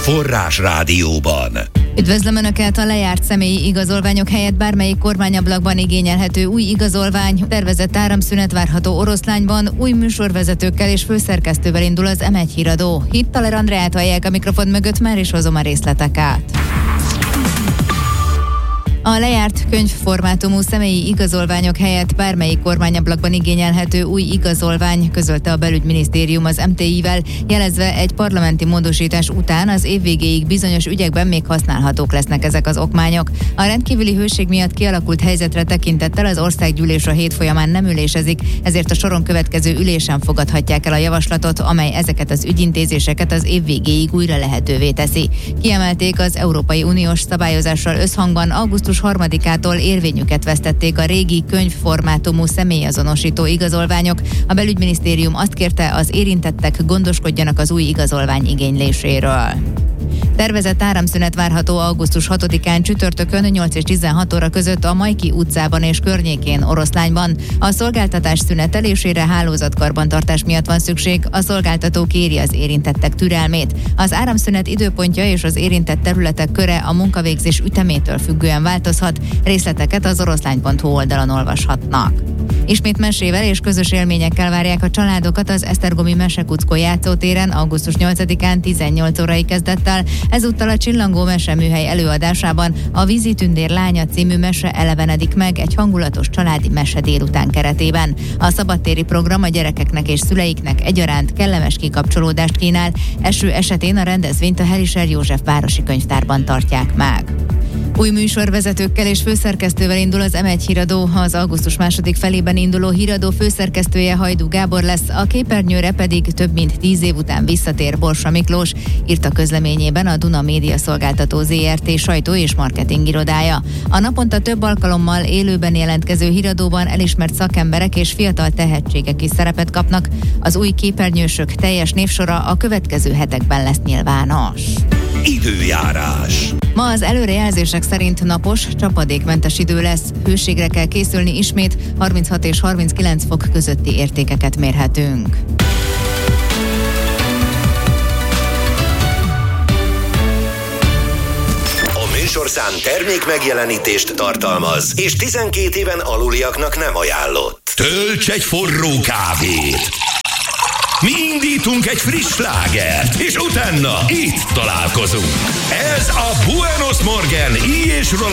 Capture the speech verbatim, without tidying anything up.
Forrás Rádióban. Üdvözlöm Önöket! A lejárt személyi igazolványok helyett bármelyik kormányablakban igényelhető új igazolvány, tervezett áramszünet várható Oroszlányban, új műsorvezetőkkel és főszerkesztővel indul az em egy híradó. Hittaler Andreát hallják a mikrofon mögött, már is hozom a részleteket. A lejárt könyvformátumú személyi igazolványok helyett bármelyik kormányablakban igényelhető új igazolvány, közölte a Belügyminisztérium az em té i-vel, jelezve egy parlamenti módosítás után az év végéig bizonyos ügyekben még használhatók lesznek ezek az okmányok. A rendkívüli hőség miatt kialakult helyzetre tekintettel az országgyűlés a hét folyamán nem ülésezik, ezért a soron következő ülésen fogadhatják el a javaslatot, amely ezeket az ügyintézéseket az év végéig újra lehetővé teszi. Kiemelték, az Európai Uniós szabályozással összhangban augusztus harmadikától érvényüket vesztették a régi könyvformátumú személyazonosító igazolványok. A Belügyminisztérium azt kérte, az érintettek gondoskodjanak az új igazolvány igényléséről. Tervezett áramszünet várható augusztus hatodikán csütörtökön nyolc és tizenhat óra között a Majki utcában és környékén Oroszlányban. A szolgáltatás szünetelésére hálózatkarbantartás miatt van szükség, a szolgáltató kéri az érintettek türelmét. Az áramszünet időpontja és az érintett területek köre a munkavégzés ütemétől függően változhat, részleteket az oroszlány pont hu oldalon olvashatnak. Ismét mesével és közös élményekkel várják a családokat az esztergomi Mesekuckó játszótéren augusztus nyolcadikán tizennyolc órai kezdettel. Ezúttal a Csillangó Meseműhely előadásában a Vízi Tündér lánya című mese elevenedik meg egy hangulatos családi mese délután keretében. A szabadtéri program a gyerekeknek és szüleiknek egyaránt kellemes kikapcsolódást kínál. Eső esetén a rendezvényt a Herischer József városi könyvtárban tartják meg. Új műsorvezetőkkel és főszerkesztővel indul az em egy híradó, az augusztus második felében induló híradó főszerkesztője Hajdú Gábor lesz, a képernyőre pedig több mint tíz év után visszatér Borsa Miklós, írt a közleményében a Duna Média Szolgáltató zé er té sajtó és marketing irodája. A naponta több alkalommal élőben jelentkező híradóban elismert szakemberek és fiatal tehetségek is szerepet kapnak. Az új képernyősök teljes névsora a következő hetekben lesz nyilvános. Időjárás. Ma az előrejelzések szerint napos, csapadékmentes idő lesz, hőségre kell készülni ismét, harminchat és harminckilenc fok közötti értékeket mérhetünk. A műsorszám termék megjelenítést tartalmaz, és tizenkét éven aluliaknak nem ajánlott. Tölts egy forró kávét! Mi indítunk egy friss slágert, és utána itt találkozunk. Ez a Buenos Morgen, I és